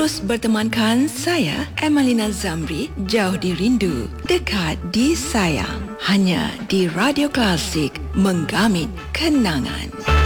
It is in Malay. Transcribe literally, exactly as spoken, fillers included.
terus bertemankan saya, Emalina Zamri, jauh di rindu, dekat di sayang. Hanya di Radio Klasik, menggamit kenangan.